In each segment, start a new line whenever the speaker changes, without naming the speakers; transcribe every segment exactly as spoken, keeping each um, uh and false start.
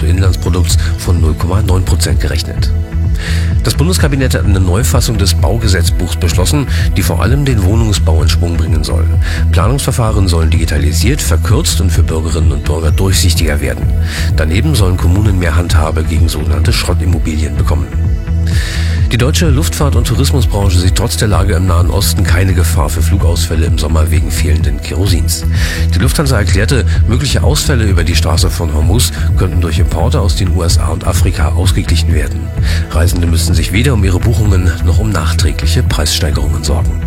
Bruttoinlandsprodukts von null Komma neun Prozent gerechnet. Das Bundeskabinett hat eine Neufassung des Baugesetzbuchs beschlossen, die vor allem den Wohnungsbau in Schwung bringen soll. Planungsverfahren sollen digitalisiert, verkürzt und für Bürgerinnen und Bürger durchsichtiger werden. Daneben sollen Kommunen mehr Handhabe gegen sogenannte Schrottimmobilien bekommen. Die deutsche Luftfahrt- und Tourismusbranche sieht trotz der Lage im Nahen Osten keine Gefahr für Flugausfälle im Sommer wegen fehlenden Kerosins. Die Lufthansa erklärte, mögliche Ausfälle über die Straße von Hormuz könnten durch Importe aus den U S A und Afrika ausgeglichen werden. Reisende müssten sich weder um ihre Buchungen noch um nachträgliche Preissteigerungen sorgen.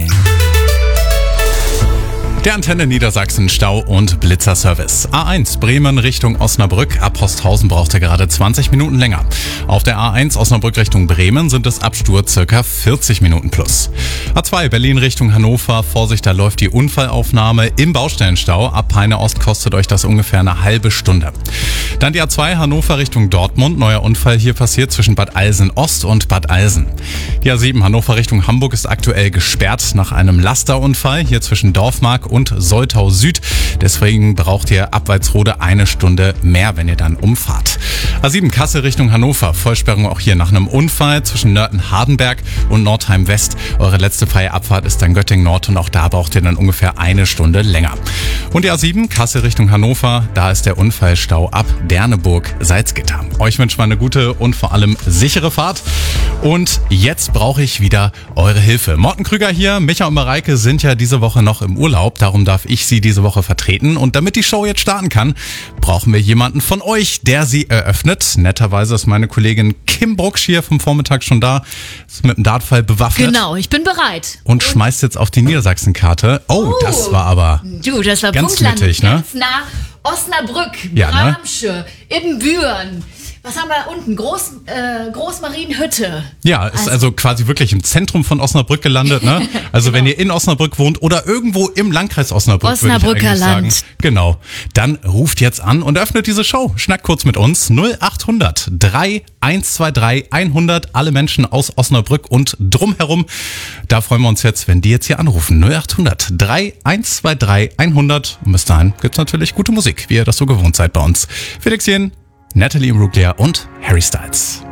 Der Antenne Niedersachsen Stau- und Blitzerservice. A eins Bremen Richtung Osnabrück. Ab Posthausen braucht er gerade zwanzig Minuten länger. Auf der A eins Osnabrück Richtung Bremen sind es ab Stur circa vierzig Minuten plus. A zwei Berlin Richtung Hannover. Vorsicht, da läuft die Unfallaufnahme im Baustellenstau. Ab Peine Ost kostet euch das ungefähr eine halbe Stunde. Dann die A zwei Hannover Richtung Dortmund. Neuer Unfall hier passiert zwischen Bad Eilsen Ost und Bad Eilsen. Die A sieben Hannover Richtung Hamburg ist aktuell gesperrt nach einem Lasterunfall hier zwischen Dorfmark und Soltau Süd. Deswegen braucht ihr Abwärtsrode eine Stunde mehr, wenn ihr dann umfahrt. A sieben Kassel Richtung Hannover. Vollsperrung auch hier nach einem Unfall zwischen Nörten-Hardenberg und Nordheim West. Eure letzte freie Abfahrt ist dann Göttingen Nord und auch da braucht ihr dann ungefähr eine Stunde länger. Und die A sieben Kassel Richtung Hannover. Da ist der Unfallstau ab Derneburg-Salzgitter. Euch wünsche ich mal eine gute und vor allem sichere Fahrt. Und jetzt brauche ich wieder eure Hilfe. Morten Krüger hier, Micha und Mareike sind ja diese Woche noch im Urlaub. Darum darf ich sie diese Woche vertreten. Und damit die Show jetzt starten kann, brauchen wir jemanden von euch, der sie eröffnet. Netterweise ist meine Kollegin Kim Brucksch hier vom Vormittag schon da. Ist mit dem Dartpfeil bewaffnet.
Genau, ich bin bereit.
Und, und schmeißt jetzt auf die Niedersachsen-Karte. Oh, oh, das war aber
du, das war
ganz mittig, ne?
Ganz nah. Osnabrück,
ja,
Bramsche, ne? Ibbenbüren. Was haben wir unten? Groß, äh, Großmarienhütte.
Ja, ist also, also quasi wirklich im Zentrum von Osnabrück gelandet, ne? Also genau. Wenn ihr in Osnabrück wohnt oder irgendwo im Landkreis Osnabrück,
Osnabrücker
würde ich eigentlich
Land.
sagen. Genau. Dann ruft jetzt an und öffnet diese Show. Schnackt kurz mit uns. null acht hundert drei eins zwei drei hundert. Alle Menschen aus Osnabrück und drumherum. Da freuen wir uns jetzt, wenn die jetzt hier anrufen. null acht hundert drei eins zwei drei hundert. Und bis dahin gibt's natürlich gute Musik, wie ihr das so gewohnt seid bei uns. Felix Jen, Natalie Imbruglia und Harry Styles.